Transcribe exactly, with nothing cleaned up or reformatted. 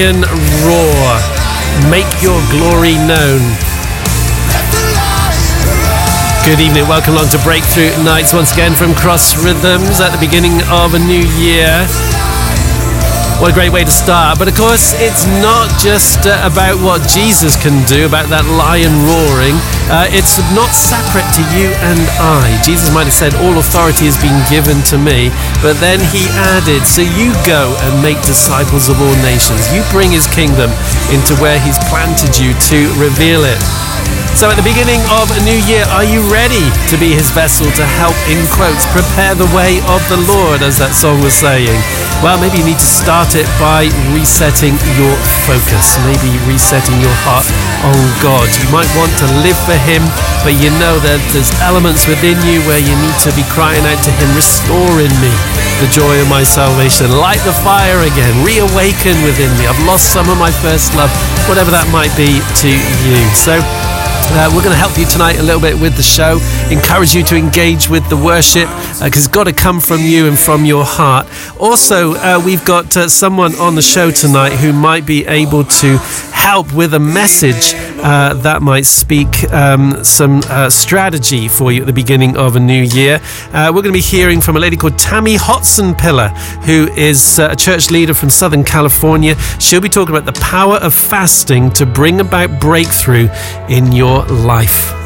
Roar, make your glory known. Good evening, welcome along to Breakthrough Nights once again from Cross Rhythms at the beginning of a new year. What a great way to start. But of course, it's not just uh, about what Jesus can do, about that lion roaring. Uh, it's not separate to you and I. Jesus might have said, all authority has been given to me. But then he added, so you go and make disciples of all nations. You bring his kingdom into where he's planted you to reveal it. So at the beginning of a new year, are you ready to be his vessel to help, in quotes, prepare the way of the Lord, as that song was saying? Well, maybe you need to start it by resetting your focus, maybe resetting your heart on God. You might want to live for him, but you know that there's elements within you where you need to be crying out to him, restore in me the joy of my salvation, light the fire again, reawaken within me. I've lost some of my first love, whatever that might be to you. So Uh, we're going to help you tonight a little bit with the show, encourage you to engage with the worship, because uh, it's got to come from you and from your heart. Also, uh, we've got uh, someone on the show tonight who might be able to help with a message uh, that might speak um, some uh, strategy for you at the beginning of a new year. Uh, we're going to be hearing from a lady called Tammy Hotson-Piller, who is uh, a church leader from Southern California. She'll be talking about the power of fasting to bring about breakthrough in your life.